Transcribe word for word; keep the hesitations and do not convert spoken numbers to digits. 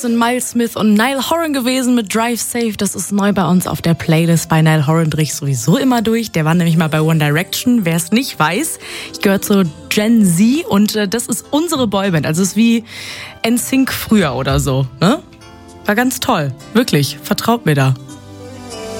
das sind Miles Smith und Niall Horan gewesen mit Drive Safe. Das ist neu bei uns auf der Playlist. Bei Niall Horan drehe ich sowieso immer durch. Der war nämlich mal bei One Direction. Wer es nicht weiß, ich gehöre zu Gen Z und äh, das ist unsere Boyband. Also es ist wie N Sync früher oder so. Ne? War ganz toll. Wirklich. Vertraut mir da.